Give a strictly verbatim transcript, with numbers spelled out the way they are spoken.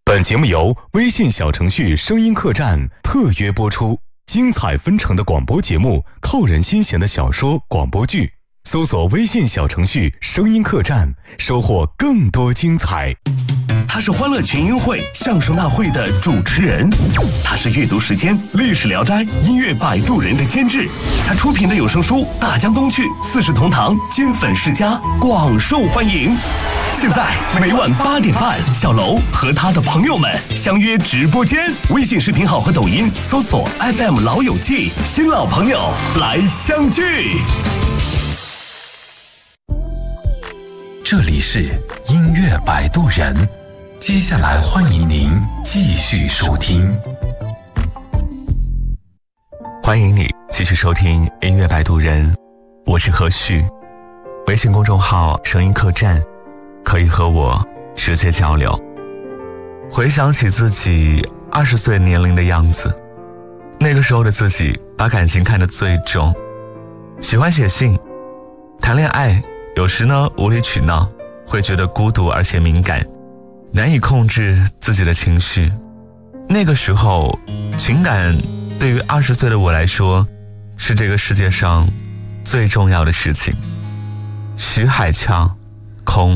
本节目由微信小程序声音客栈特约播出，精彩纷呈的广播节目，扣人心弦的小说广播剧，搜索微信小程序声音客栈，收获更多精彩。 他是欢乐群英会相声大会的主持人，他是阅读时间历史聊斋音乐摆渡人的监制，他出品的有声书《大江东去》四世同堂金粉世家广受欢迎。现在每晚八点半，小楼和他的朋友们相约直播间，微信视频号和抖音搜索 F M 老友记，新老朋友来相聚。 这里是音乐摆渡人，接下来欢迎您继续收听。 欢迎你继续收听音乐摆渡人，我是何旭。微信公众号声音客栈可以和我直接交流。回想起自己二十岁年龄的样子，那个时候的自己把感情看得最重，喜欢写信，谈恋爱，有时呢无理取闹，会觉得孤独而且敏感，难以控制自己的情绪。那个时候，情感对于二十岁的我来说，是这个世界上最重要的事情。徐海俏，空。